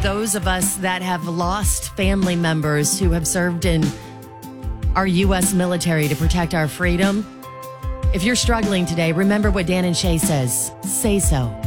those of us that have lost family members who have served in our U.S. military to protect our freedom. If you're struggling today, remember what Dan and Shay says. Say so.